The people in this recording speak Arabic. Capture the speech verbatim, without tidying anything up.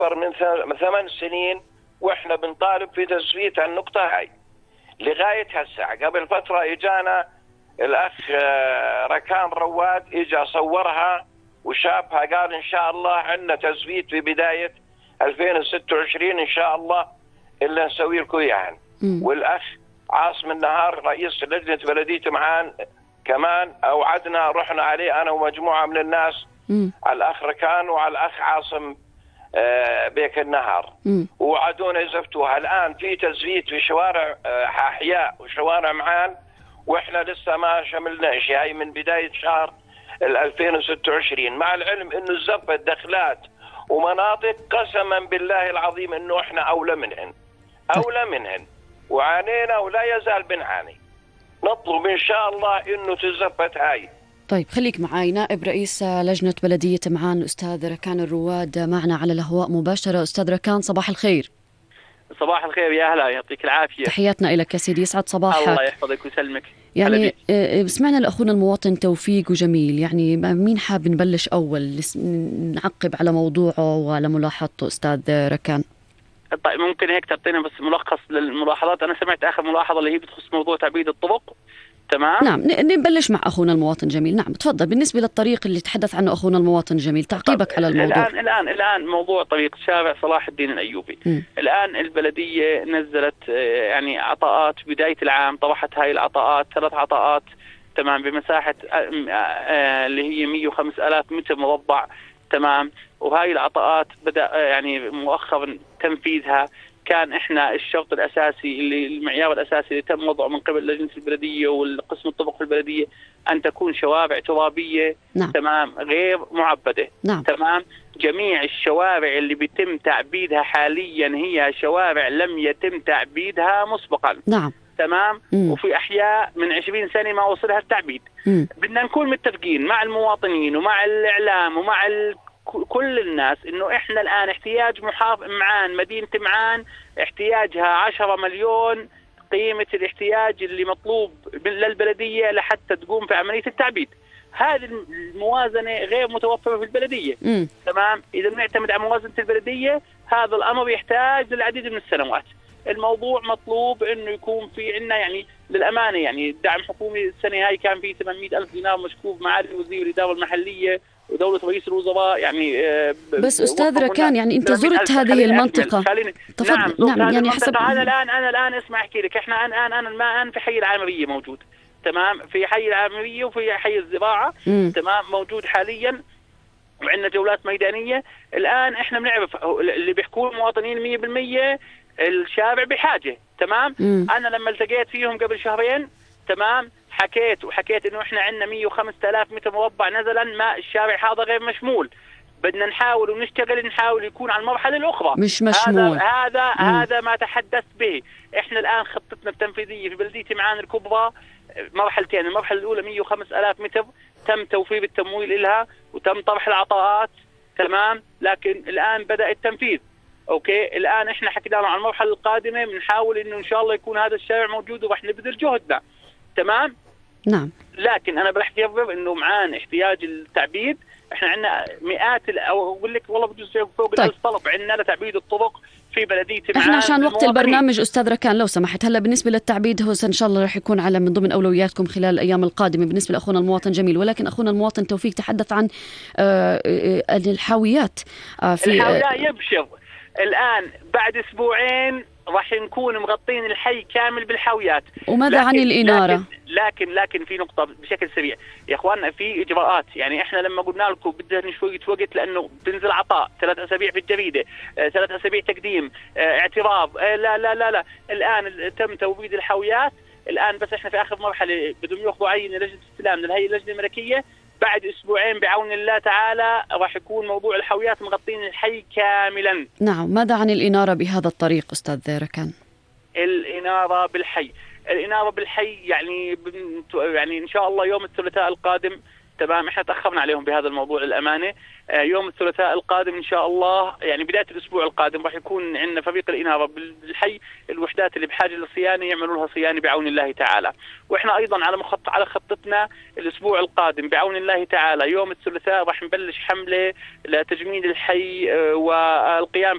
أكثر من ثمان سنين وإحنا بنطالب في تثبيت النقطة هاي لغاية هالساعة. قبل فترة إجانا الأخ ركان رواد إجا صورها وشافها، قال إن شاء الله عندنا تثبيت في بداية ألفين وستة وعشرين إن شاء الله إلا نسوي لكم إياها. والأخ عاصم النهار رئيس لجنة بلدية معان كمان أوعدنا، رحنا عليه أنا ومجموعة من الناس م. على الأخ ركان وعلى الأخ عاصم بيك النهار، ووعدونا يزفتوها. الآن في تزويت في شوارع أحياء وشوارع معان وإحنا لسه ما شملناش، هاي من بداية شهر ألفين وستة وعشرين، مع العلم إنه الزفت دخلات ومناطق قسما بالله العظيم إنه إحنا أولى منهن أولى منهن وعانينا ولا يزال بنعاني. نطلب إن شاء الله إنه تزفت هاي. طيب خليك معي. نائب رئيس لجنة بلدية معان الأستاذ ركان الرواد معنا على الهواء مباشرة. أستاذ ركان صباح الخير. صباح الخير، يا أهلا، يعطيك العافية. تحياتنا لك يا سيدي، يسعد صباحك. الله يحفظك ويسلمك. يعني سمعنا لأخونا المواطن توفيق وجميل، يعني مين حاب نبلش أول نعقب على موضوعه وعلى ملاحظته أستاذ ركان؟ طيب ممكن هيك تعطينا بس ملخص للملاحظات. أنا سمعت آخر ملاحظة اللي هي بتخص موضوع تعبيد الطرق. تمام. نعم نبلش مع أخونا المواطن جميل. نعم تفضل. بالنسبة للطريق اللي تحدث عنه أخونا المواطن جميل، تعقيبك على الموضوع. الآن الآن الآن موضوع طريق شارع صلاح الدين الأيوبي. م. الآن البلدية نزلت يعني عطاءات بداية العام، طرحت هاي العطاءات ثلاث عطاءات تمام بمساحة اللي هي مئة وخمسة آلاف متر مربع. تمام. وهاي العطاءات بدأ يعني مؤخرا تنفيذها. كان احنا الشرط الاساسي اللي المعيار الاساسي اللي تم وضعه من قبل لجنه البلديه والقسم الطرق في البلديه ان تكون شوارع ترابيه. نعم. تمام، غير معبده. نعم. تمام. جميع الشوارع اللي بيتم تعبيدها حاليا هي شوارع لم يتم تعبيدها مسبقا. نعم. تمام. مم. وفي احياء من عشرين سنه ما وصلها التعبيد. مم. بدنا نكون متفقين مع المواطنين ومع الاعلام ومع ال كل الناس انه احنا الان احتياج محافظ معان مدينة معان احتياجها عشرة مليون قيمة الاحتياج اللي مطلوب للبلدية لحتى تقوم في عملية التعبيد. هذه الموازنة غير متوفرة في البلدية. م. تمام. اذا نعتمد على موازنة البلدية هذا الامر يحتاج للعديد من السنوات. الموضوع مطلوب انه يكون في عندنا يعني للامانه يعني الدعم حكومي السنه هاي كان في ثمانمئة ألف دينار مشكوب معالي وزير الاداره المحليه ودولة رئيس الوزراء. يعني بس أستاذ ركان يعني أنت زرت هذه المنطقة. تفضل. نعم, نعم يعني حسب أنا الآن أنا الآن اسمع أحكي لك. إحنا الآن أنا الآن في حي العامرية موجود. تمام. في حي العامرية وفي حي الزراعة. م. تمام موجود حاليا وعندنا جولات ميدانية. الآن إحنا بنعرف اللي بيحكوا المواطنين مية بالمية الشارع بحاجة. تمام. م. أنا لما التقيت فيهم قبل شهرين تمام حكيت وحكيت انه احنا عندنا مئة وخمسة آلاف متر مربع نزلا ما الشارع هذا غير مشمول. بدنا نحاول ونشتغل نحاول يكون على المرحله الاخرى مش مشمول. هذا هذا, هذا ما تحدثت به. احنا الان خطتنا التنفيذيه في بلديه معان الكبرى مرحلتين. المرحله الاولى مئة وخمسة آلاف متر تم توفير التمويل لها وتم طرح العطاءات. تمام. لكن الان بدا التنفيذ. اوكي. الان احنا حكينا عن المرحله القادمه بنحاول انه ان شاء الله يكون هذا الشارع موجود وراح نبذل جهدنا. تمام. نعم. لكن انا برح اقرر انه معانا احتياج التعبيد. احنا عندنا مئات او اقول لك والله بجوز فوق طيب. الألف طلب عندنا لتعبيد الطرق في بلديه معان. احنا عشان وقت البرنامج استاذ ركان لو سمحت هلا بالنسبه للتعبيد هو ان شاء الله رح يكون على من ضمن اولوياتكم خلال الايام القادمه بالنسبه لاخونا المواطن جميل. ولكن اخونا المواطن توفيق تحدث عن آه الحاويات. آه في الحاويات يبشر الان بعد اسبوعين راح نكون مغطين الحي كامل بالحاويات. وماذا عن الإنارة؟ لكن, لكن لكن في نقطة بشكل سريع يا اخواننا في اجراءات. يعني احنا لما قلنا لكم بدنا شوية وقت لانه بتنزل عطاء ثلاث اسابيع في الجريدة آه، ثلاث اسابيع تقديم آه، اعتراض آه، لا لا لا لا الان تم توبيد الحاويات. الان بس احنا في اخر مرحلة بدهم ياخذوا عينة لجنة استلام من الهيئة اللجنة الملكية. بعد اسبوعين بعون الله تعالى راح يكون موضوع الحاويات مغطين الحي كاملا. نعم. ماذا عن الإنارة بهذا الطريق أستاذ ركان؟ الإنارة بالحي الإنارة بالحي يعني يعني إن شاء الله يوم الثلاثاء القادم تمام. احنا تاخرنا عليهم بهذا الموضوع للامانه. يوم الثلاثاء القادم ان شاء الله، يعني بدايه الاسبوع القادم، راح يكون عندنا فريق الاناره بالحي الوحدات اللي بحاجه للصيانه يعملوا لها صيانه بعون الله تعالى. واحنا ايضا على مخط على خطتنا الاسبوع القادم بعون الله تعالى يوم الثلاثاء راح نبلش حمله لتجميل الحي والقيام